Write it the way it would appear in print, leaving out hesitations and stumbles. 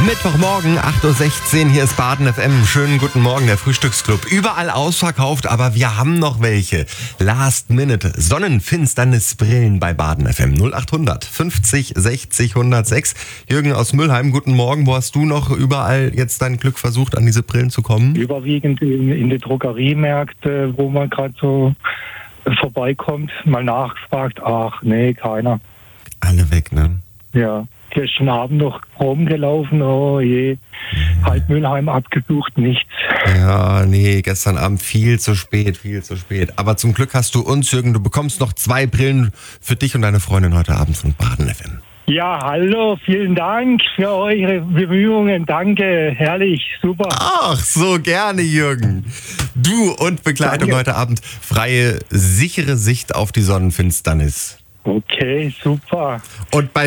Mittwochmorgen, 8.16 Uhr, hier ist Baden FM. Schönen guten Morgen, der Frühstücksclub. Überall ausverkauft, aber wir haben noch welche. Last Minute, Sonnenfinsternisbrillen bei Baden FM. 0800 50 60 106. Jürgen aus Müllheim, guten Morgen. Wo hast du noch überall jetzt dein Glück versucht, an diese Brillen zu kommen? Überwiegend in die Drogeriemärkte, wo man gerade so vorbeikommt, mal nachgefragt. Ach, nee, keiner. Alle weg, ne? Ja. Gestern Abend noch rumgelaufen, oh je, halb Müllheim abgesucht, nichts. Ja, nee, gestern Abend viel zu spät. Aber zum Glück hast du uns, Jürgen, du bekommst noch 2 Brillen für dich und deine Freundin heute Abend von Baden FM. Ja, hallo, vielen Dank für eure Bemühungen, danke, herrlich, super. Ach, so gerne, Jürgen. Du und Begleitung heute Abend, freie, sichere Sicht auf die Sonnenfinsternis. Okay, super. Und bei